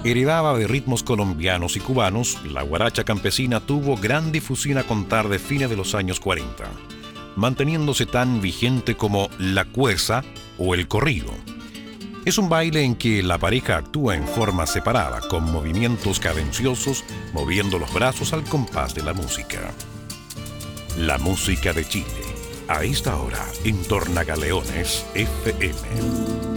Heredada de ritmos colombianos y cubanos, la guaracha campesina tuvo gran difusión a contar de fines de los años 40, manteniéndose tan vigente como la cueca o el corrido. Es un baile en que la pareja actúa en forma separada, con movimientos cadenciosos, moviendo los brazos al compás de la música. La música de Chile, a esta hora, en Tornagaleones FM.